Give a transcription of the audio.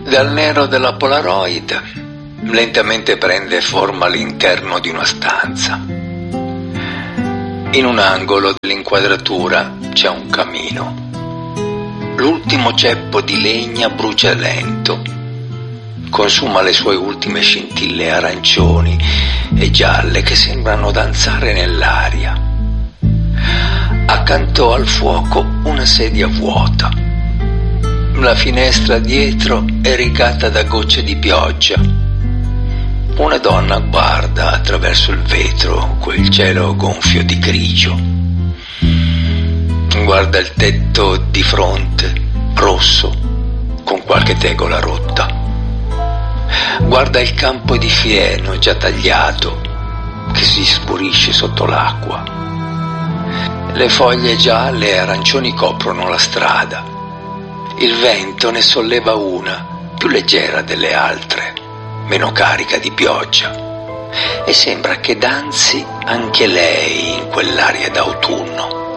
Dal nero della Polaroid lentamente prende forma l'interno di una stanza. In un angolo dell'inquadratura c'è un camino. L'ultimo ceppo di legna brucia lento, consuma le sue ultime scintille arancioni e gialle che sembrano danzare nell'aria. Accanto al fuoco una sedia vuota. La finestra dietro è rigata da gocce di pioggia. Una donna guarda attraverso il vetro quel cielo gonfio di grigio. Guarda il tetto di fronte, rosso, con qualche tegola rotta. Guarda il campo di fieno già tagliato che si spurisce sotto l'acqua. Le foglie gialle e arancioni coprono la strada. Il vento ne solleva una, più leggera delle altre, meno carica di pioggia, e sembra che danzi anche lei in quell'aria d'autunno.